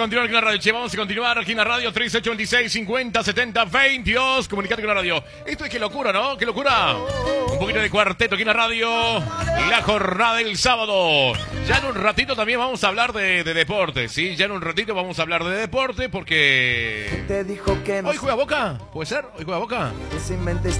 continuar aquí en la radio, che. Vamos a continuar aquí en la radio. 3826 50 70 22. Comunicate con la radio. Esto es qué locura, ¿no? ¡Qué locura! Un poquito de cuarteto aquí en la radio. La jornada del sábado. Ya en un ratito también vamos a hablar de deporte, ¿sí? Ya en un ratito vamos a hablar de deporte porque... Te dijo que no. ¿Hoy juega Boca? ¿Puede ser? ¿Hoy juega Boca?